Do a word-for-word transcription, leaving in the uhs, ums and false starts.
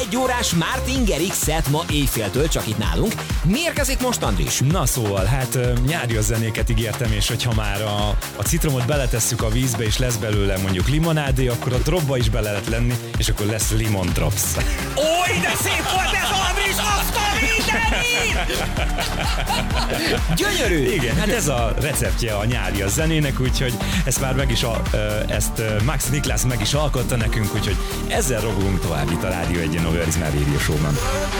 egy órás Martin Garrix set ma éjféltől csak itt nálunk. Mi érkezik most, Andris? Na szóval, hát nyári zenéket ígértem, és hogyha már a, a citromot beletesszük a vízbe, és lesz belőle mondjuk limonádé, akkor a dropba is bele lehet lenni, és akkor lesz limon drops. Oly, de szép volt ez, Andris! Azt a mindenit! Gyönyörű! Igen, hát ez a receptje a nyári zenének, úgyhogy ezt már meg is, a, ezt Max Niklász meg is alkotta nekünk, úgyhogy ezzel rogulunk tovább itt a Rádió Egyen Over Is My Radio Show-ban.